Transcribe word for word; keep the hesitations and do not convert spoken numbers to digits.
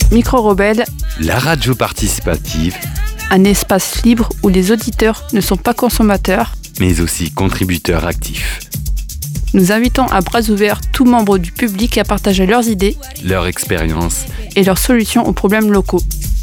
Micro-Rebelle, la radio participative, un espace libre où les auditeurs ne sont pas consommateurs, mais aussi contributeurs actifs. Nous invitons à bras ouverts tous membres du public à partager leurs idées, leur expérience et leurs solutions aux problèmes locaux.